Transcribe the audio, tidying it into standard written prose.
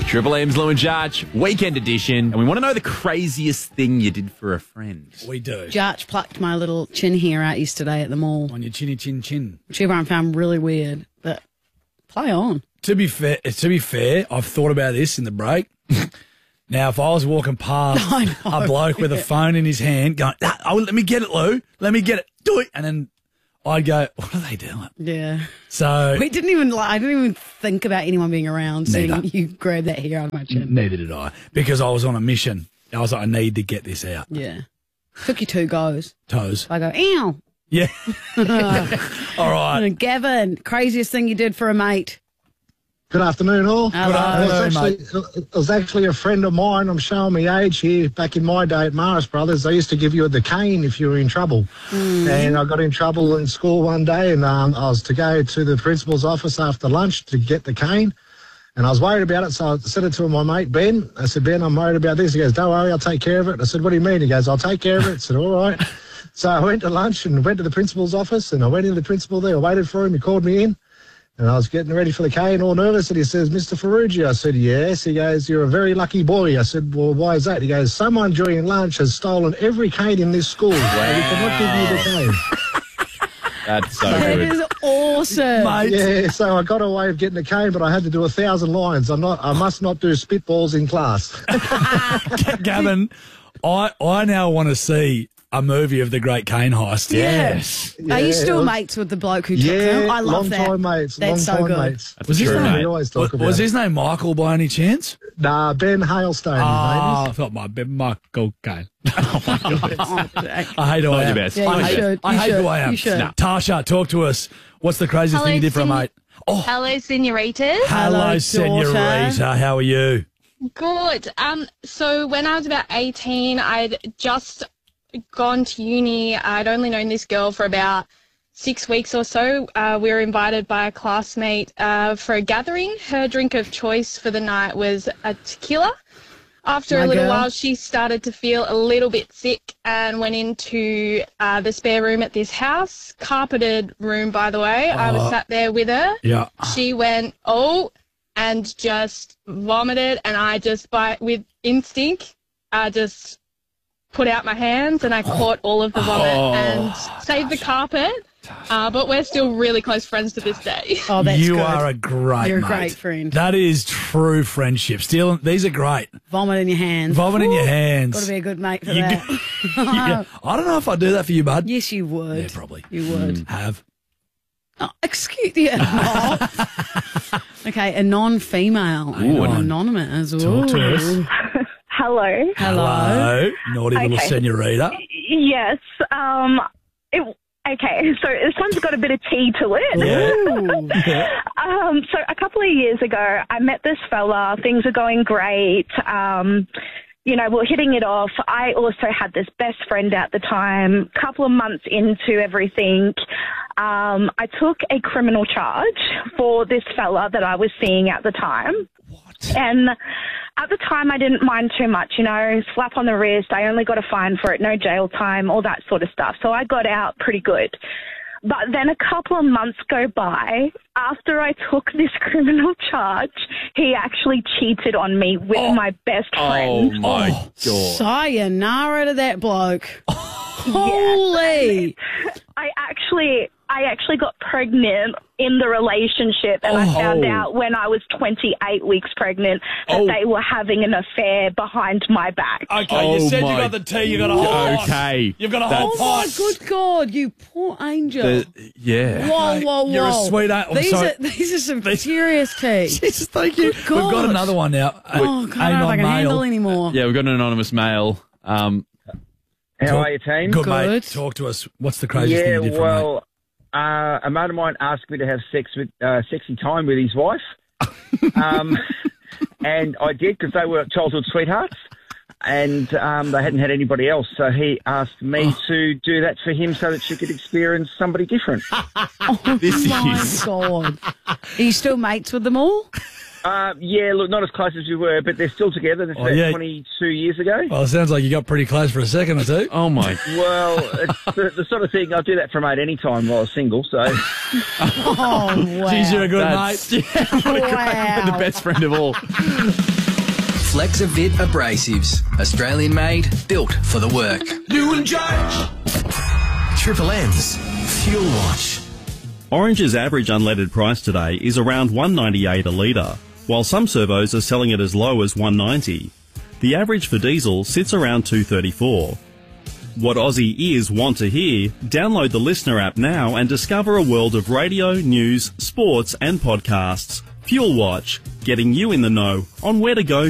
Triple M's Lou and Jarch, weekend edition. And we want to know the craziest thing you did for a friend. We do. Jarch plucked my little chin hair out yesterday at the mall, On your chinny chin chin. which everyone found really weird. But play on. To be fair, I've thought about this in the break. Now, if I was walking past a bloke with a phone in his hand going, let me get it, Lou. Let me get it. Do it. And then I'd go, what are they doing? Yeah. So I didn't even think about anyone being around seeing Neither. you grab that hair out of my chin. neither did I, because I was on a mission. I was like, I need to get this out. Yeah. Took you 2 goes. Toes. I go, ew. Yeah. All right. And Gavin, craziest thing you did for a mate. Good afternoon, all. Hello. It was actually a friend of mine. I'm showing my age here. Back in my day at Morris Brothers, they used to give you the cane if you were in trouble. And I got in trouble in school one day, and I was to go to the principal's office after lunch to get the cane. And I was worried about it, so I said it to my mate, Ben. I said, Ben, I'm worried about this. He goes, don't worry, I'll take care of it. I said, what do you mean? He goes, I'll take care of it. I said, all right. So I went to lunch and went to the principal's office, and I went in the principal there. I waited for him. He called me in. And I was getting ready for the cane, all nervous, and he says, Mr. Ferrugia. I said, yes. He goes, you're a very lucky boy. I said, well, why is that? He goes, someone during lunch has stolen every cane in this school. So we cannot give you the cane. That's so That good. is awesome. Mate. Yeah, so I got away with getting the cane, but I had to do 1,000 lines. I must not do spitballs in class. Gavin, I now want to see a movie of the Great Cane Heist. Yes. Are you still mates with the bloke who took them? I love long that. time mates. That's long so time good. mates. Was his True, name, mate. We always talk about was it. his name Michael by any chance? Nah, Ben Hailstone, his name I thought might be Michael Cane. Oh, Jack. I hate who I Not your am. best. Yeah, you I hate should. I You hate should. who I am. You should. Nah. Tasha, talk to us. What's the craziest thing you did for a mate? Oh, Hello, senoritas. hello, daughter. senorita. How are you? Good. So when I was about 18, I'd just gone to uni. I'd only known this girl for about 6 weeks or so. We were invited by a classmate for a gathering. Her drink of choice for the night was a tequila. After My a little girl. while, she started to feel a little bit sick and went into the spare room at this house. Carpeted room, by the way. I was sat there with her. Yeah. She went, and just vomited, and I just, with instinct, I just put out my hands and I caught all of the vomit and saved the carpet. But we're still really close friends to this day. Oh, that's you good. are a great You're a mate. great friend. That is true friendship. These are great. Vomit in your hands. Vomit in your hands. Got to be a good mate for You that. Yeah. I don't know if I'd do that for you, bud. Yes, you would. Yeah, probably. You would. Have. Oh, excuse you. Okay, a non-female. Ooh, Anonymous. Talk to us. Ooh. Hello. Hello. Naughty little Okay. senorita. Yes. Okay. So this one's got a bit of tea to it. Ooh. So a couple of years ago, I met this fella. Things are going great. We're hitting it off. I also had this best friend at the time. Couple of months into everything, I took a criminal charge for this fella that I was seeing at the time. What? And at the time, I didn't mind too much, slap on the wrist. I only got a fine for it, no jail time, all that sort of stuff. So I got out pretty good. But then a couple of months go by. After I took this criminal charge, he actually cheated on me with my best friend. Oh, my God. Sayonara to that bloke. Holy. I actually got pregnant in the relationship, and I found out when I was 28 weeks pregnant that they were having an affair behind my back. Okay, you said you got the tea, you got a whole pot. Okay. You've got a whole Oh, my pot. good God, you poor angel. Yeah. Whoa, whoa, whoa. You're a sweet angel. These are some serious tea. Jesus, thank you. Good We've got God. another one now. Oh, God, I don't know if I can handle anymore. Yeah, we've got an anonymous mail. How are you, team? Good, mate. Good. Talk to us. What's the craziest thing you did for a mate? A mate of mine asked me to have sexy time with his wife, and I did because they were childhood sweethearts, and they hadn't had anybody else. So he asked me to do that for him so that she could experience somebody different. This My is. God. Are you still mates with them all? Yeah, look, not as close as we were, but they're still together. This is about 22 years ago. Well, it sounds like you got pretty close for a second or two. Oh, my. Well, it's the sort of thing, I'd do that for a mate any time while I was single, so... Oh, wow. Geez, you're a good That's mate. Wow. The best friend of all. Flexavit Abrasives. Australian made, built for the work. New and Judge. Triple M's Fuel Watch. Orange's average unleaded price today is around $1.98 a litre, while some servos are selling it as low as $1.90. The average for diesel sits around $2.34. What Aussie ears want to hear? Download the Listener app now and discover a world of radio, news, sports and podcasts. Fuel Watch, getting you in the know on where to go